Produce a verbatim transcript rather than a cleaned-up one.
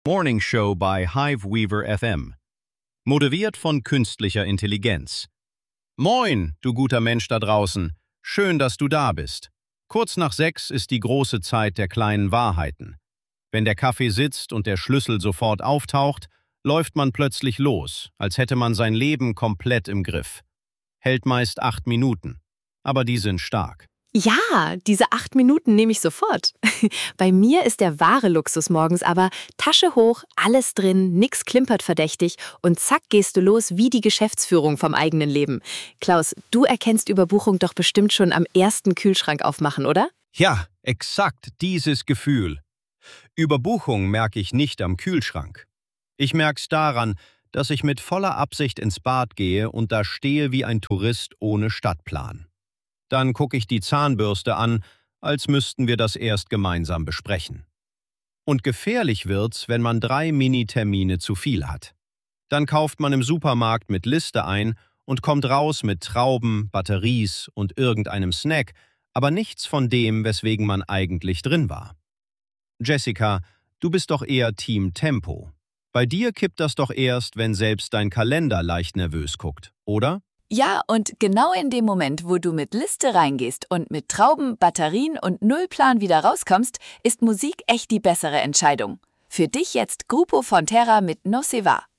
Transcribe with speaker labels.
Speaker 1: Morning Show bei Hiveweaver F M. Motiviert von künstlicher Intelligenz. Moin, du guter Mensch da draußen. Schön, dass du da bist. Kurz nach sechs ist die große Zeit der kleinen Wahrheiten. Wenn der Kaffee sitzt und der Schlüssel sofort auftaucht, läuft man plötzlich los, als hätte man sein Leben komplett im Griff. Hält meist acht Minuten. Aber die sind stark.
Speaker 2: Ja, diese acht Minuten nehme ich sofort. Bei mir ist der wahre Luxus morgens aber Tasche hoch, alles drin, nix klimpert verdächtig und zack gehst du los wie die Geschäftsführung vom eigenen Leben. Klaus, du erkennst Überbuchung doch bestimmt schon am ersten Kühlschrank aufmachen, oder?
Speaker 1: Ja, exakt dieses Gefühl. Überbuchung merke ich nicht am Kühlschrank. Ich merk's daran, dass ich mit voller Absicht ins Bad gehe und da stehe wie ein Tourist ohne Stadtplan. Dann gucke ich die Zahnbürste an, als müssten wir das erst gemeinsam besprechen. Und gefährlich wird's, wenn man drei Minitermine zu viel hat. Dann kauft man im Supermarkt mit Liste ein und kommt raus mit Trauben, Batteries und irgendeinem Snack, aber nichts von dem, weswegen man eigentlich drin war. Jessica, du bist doch eher Team Tempo. Bei dir kippt das doch erst, wenn selbst dein Kalender leicht nervös guckt, oder?
Speaker 3: Ja, und genau in dem Moment, wo du mit Liste reingehst und mit Trauben, Batterien und Nullplan wieder rauskommst, ist Musik echt die bessere Entscheidung. Für dich jetzt Grupo Fonterra mit No Se Va.